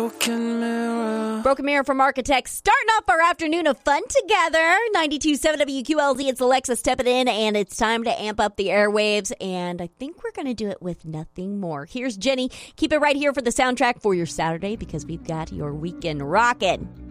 Broken Mirror from Architects. Starting off our afternoon of fun together. 92.7 WQLZ. It's Alexa stepping in, and it's time to amp up the airwaves. And I think we're going to do it with nothing more. Here's Jenny. Keep it right here for the soundtrack for your Saturday because we've got your weekend rocking.